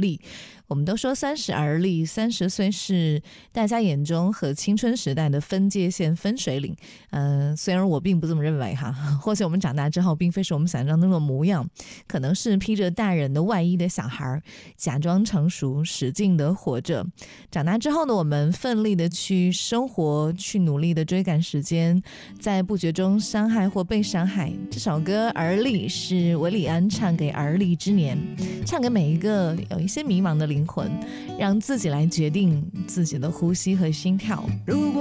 立。我们都说30而立，30岁是大家眼中和青春时代的分界线、分水岭。虽然我并不这么认为哈，或许我们长大之后并非是我们想象中的模样，可能是披着大人的外衣的小孩，假装成熟，使劲的活着。长大之后的我们，奋力的去生活，去努力的追赶时间，在不觉中伤害或被伤害。这首歌《而立》是韦礼安唱给而立之年，唱给每一个有一些迷茫的灵魂，让自己来决定自己的呼吸和心跳。如果